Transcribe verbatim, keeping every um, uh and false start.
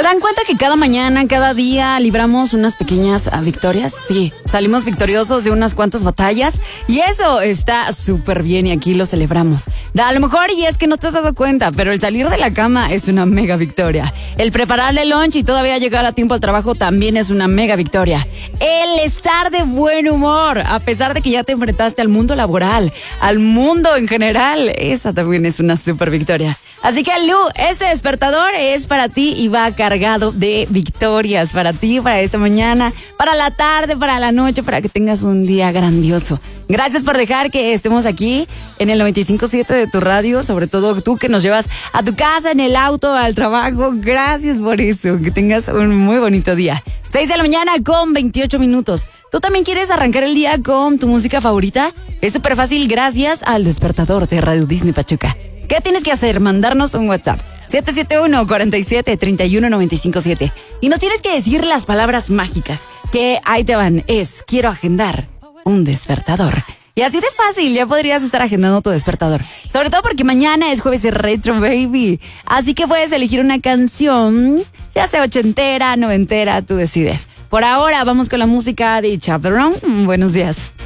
dan cuenta que cada mañana, cada día libramos unas pequeñas uh, victorias? Sí, salimos victoriosos de unas cuantas batallas y eso está súper bien y aquí lo celebramos. Da, a lo mejor y es que no te has dado cuenta, pero el salir de la cama es una mega victoria. El prepararle el lunch y todavía llegar a tiempo al trabajo también es una mega victoria. El estar de buen humor, a pesar de que ya te enfrentaste al mundo laboral, al mundo en general, esa también es una súper victoria. Así que Lu, este despertador es para ti y va cargado de victorias para ti, para esta mañana, para la tarde, para la noche, para que tengas un día grandioso. Gracias por dejar que estemos aquí en el noventa y cinco punto siete de tu radio, sobre todo tú que nos llevas a tu casa, en el auto, al trabajo. Gracias por eso, que tengas un muy bonito día. seis de la mañana con veintiocho minutos. ¿Tú también quieres arrancar el día con tu música favorita? Es súper fácil gracias al despertador de Radio Disney Pachuca. ¿Qué tienes que hacer? Mandarnos un WhatsApp. siete siete uno, cuatro siete, tres uno nueve cinco siete. Y nos tienes que decir las palabras mágicas. Que ahí te van. Es, quiero agendar un despertador. Y así de fácil, ya podrías estar agendando tu despertador. Sobre todo porque mañana es jueves de Retro Baby. Así que puedes elegir una canción, ya sea ochentera, noventera, tú decides. Por ahora, vamos con la música de Chaperone. Buenos días.